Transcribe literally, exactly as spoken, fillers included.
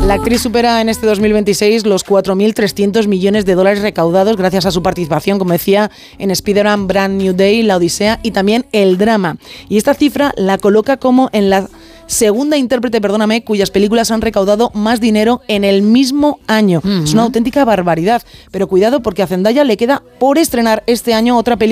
La actriz supera en este dos mil veintiséis los cuatro mil trescientos millones de dólares recaudados gracias a su participación, como decía, en Spider-Man Brand New Day, La Odisea y también El Drama. Y esta cifra la coloca como en la segunda intérprete, perdóname, cuyas películas han recaudado más dinero en el mismo año. Uh-huh. Es una auténtica barbaridad. Pero cuidado, porque a Zendaya le queda por estrenar este año otra película